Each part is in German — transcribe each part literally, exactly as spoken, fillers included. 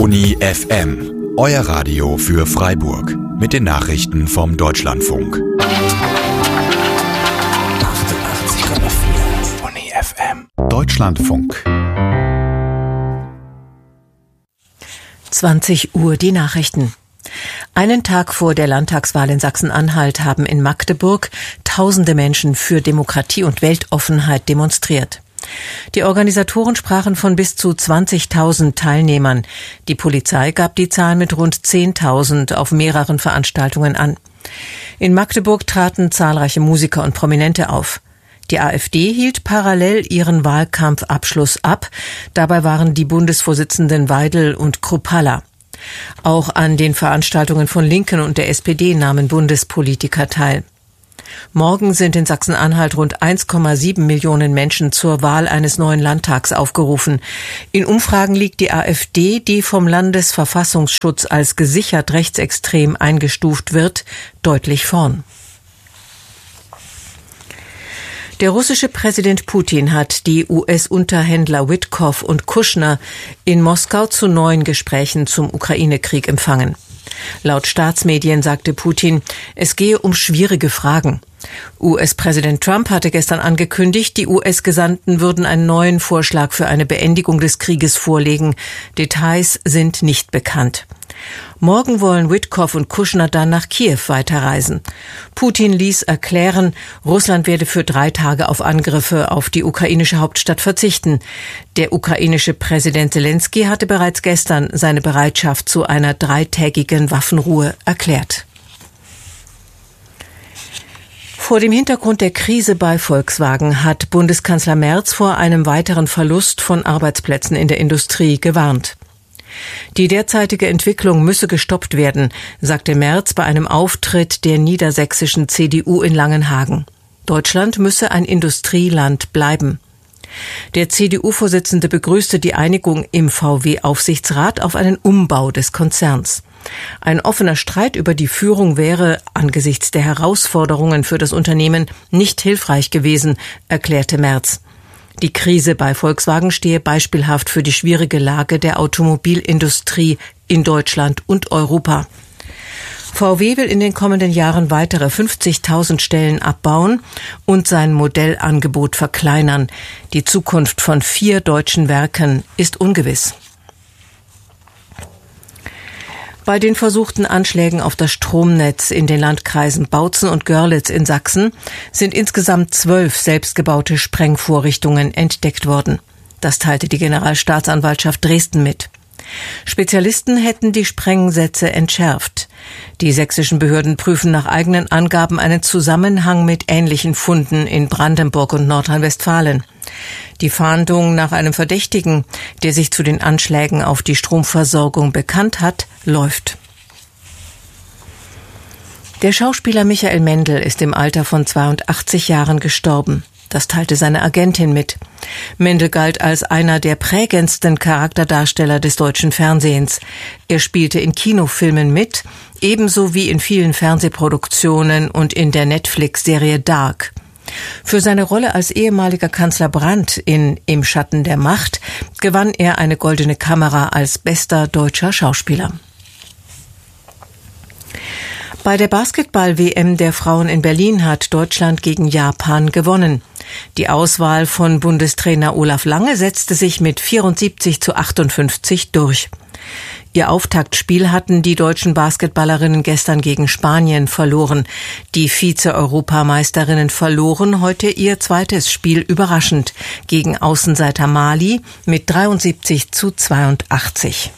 Uni F M, euer Radio für Freiburg. Mit den Nachrichten vom Deutschlandfunk. achtundachtzig Komma vier Uni F M. Deutschlandfunk. zwanzig Uhr die Nachrichten. Einen Tag vor der Landtagswahl in Sachsen-Anhalt haben in Magdeburg tausende Menschen für Demokratie und Weltoffenheit demonstriert. Die Organisatoren sprachen von bis zu zwanzigtausend Teilnehmern. Die Polizei gab die Zahl mit rund zehntausend auf mehreren Veranstaltungen an. In Magdeburg traten zahlreiche Musiker und Prominente auf. Die AfD hielt parallel ihren Wahlkampfabschluss ab. Dabei waren die Bundesvorsitzenden Weidel und Kruppalla. Auch an den Veranstaltungen von Linken und der S P D nahmen Bundespolitiker teil. Morgen sind in Sachsen-Anhalt rund eins Komma sieben Millionen Menschen zur Wahl eines neuen Landtags aufgerufen. In Umfragen liegt die AfD, die vom Landesverfassungsschutz als gesichert rechtsextrem eingestuft wird, deutlich vorn. Der russische Präsident Putin hat die U S-Unterhändler Witkoff und Kushner in Moskau zu neuen Gesprächen zum Ukraine-Krieg empfangen. Laut Staatsmedien sagte Putin, es gehe um schwierige Fragen. U S-Präsident Trump hatte gestern angekündigt, die U S-Gesandten würden einen neuen Vorschlag für eine Beendigung des Krieges vorlegen. Details sind nicht bekannt. Morgen wollen Witkoff und Kushner dann nach Kiew weiterreisen. Putin ließ erklären, Russland werde für drei Tage auf Angriffe auf die ukrainische Hauptstadt verzichten. Der ukrainische Präsident Selenskyj hatte bereits gestern seine Bereitschaft zu einer dreitägigen Waffenruhe erklärt. Vor dem Hintergrund der Krise bei Volkswagen hat Bundeskanzler Merz vor einem weiteren Verlust von Arbeitsplätzen in der Industrie gewarnt. Die derzeitige Entwicklung müsse gestoppt werden, sagte Merz bei einem Auftritt der niedersächsischen C D U in Langenhagen. Deutschland müsse ein Industrieland bleiben. Der C D U-Vorsitzende begrüßte die Einigung im V W-Aufsichtsrat auf einen Umbau des Konzerns. Ein offener Streit über die Führung wäre angesichts der Herausforderungen für das Unternehmen nicht hilfreich gewesen, erklärte Merz. Die Krise bei Volkswagen stehe beispielhaft für die schwierige Lage der Automobilindustrie in Deutschland und Europa. V W will in den kommenden Jahren weitere fünfzigtausend Stellen abbauen und sein Modellangebot verkleinern. Die Zukunft von vier deutschen Werken ist ungewiss. Bei den versuchten Anschlägen auf das Stromnetz in den Landkreisen Bautzen und Görlitz in Sachsen sind insgesamt zwölf selbstgebaute Sprengvorrichtungen entdeckt worden. Das teilte die Generalstaatsanwaltschaft Dresden mit. Spezialisten hätten die Sprengsätze entschärft. Die sächsischen Behörden prüfen nach eigenen Angaben einen Zusammenhang mit ähnlichen Funden in Brandenburg und Nordrhein-Westfalen. Die Fahndung nach einem Verdächtigen, der sich zu den Anschlägen auf die Stromversorgung bekannt hat, läuft. Der Schauspieler Michael Mendl ist im Alter von zweiundachtzig Jahren gestorben. Das teilte seine Agentin mit. Mendl galt als einer der prägendsten Charakterdarsteller des deutschen Fernsehens. Er spielte in Kinofilmen mit, ebenso wie in vielen Fernsehproduktionen und in der Netflix-Serie Dark. Für seine Rolle als ehemaliger Kanzler Brandt in Im Schatten der Macht gewann er eine Goldene Kamera als bester deutscher Schauspieler. Bei der Basketball-W M der Frauen in Berlin hat Deutschland gegen Japan gewonnen. Die Auswahl von Bundestrainer Olaf Lange setzte sich mit vierundsiebzig zu achtundfünfzig durch. Ihr Auftaktspiel hatten die deutschen Basketballerinnen gestern gegen Spanien verloren. Die Vize-Europameisterinnen verloren heute ihr zweites Spiel überraschend gegen Außenseiter Mali mit dreiundsiebzig zu zweiundachtzig.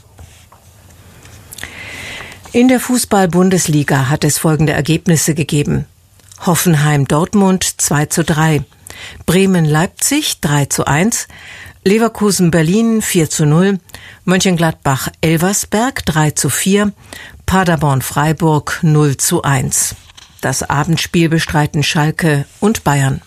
In der Fußball-Bundesliga hat es folgende Ergebnisse gegeben. Hoffenheim-Dortmund zwei zu drei, Bremen-Leipzig drei zu eins, Leverkusen-Berlin vier zu null, Mönchengladbach-Elversberg drei zu vier, Paderborn-Freiburg null zu eins. Das Abendspiel bestreiten Schalke und Bayern.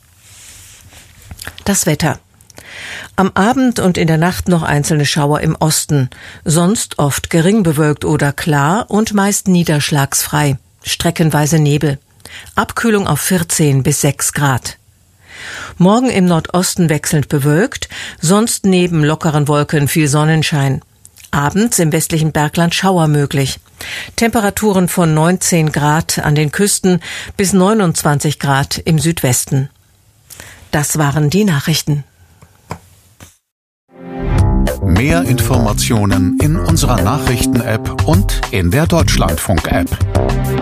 Das Wetter. Am Abend und in der Nacht noch einzelne Schauer im Osten, sonst oft gering bewölkt oder klar und meist niederschlagsfrei, streckenweise Nebel. Abkühlung auf vierzehn bis sechs Grad. Morgen im Nordosten wechselnd bewölkt, sonst neben lockeren Wolken viel Sonnenschein. Abends im westlichen Bergland Schauer möglich. Temperaturen von neunzehn Grad an den Küsten bis neunundzwanzig Grad im Südwesten. Das waren die Nachrichten. Mehr Informationen in unserer Nachrichten-App und in der Deutschlandfunk-App.